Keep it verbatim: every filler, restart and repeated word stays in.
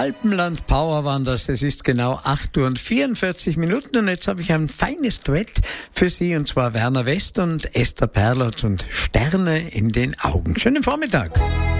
Alpenland Power waren das. Es ist genau acht Uhr und vierundvierzig Minuten und jetzt habe ich ein feines Duett für Sie und zwar Werner West und Esther Perlot und Sterne in den Augen. Schönen Vormittag.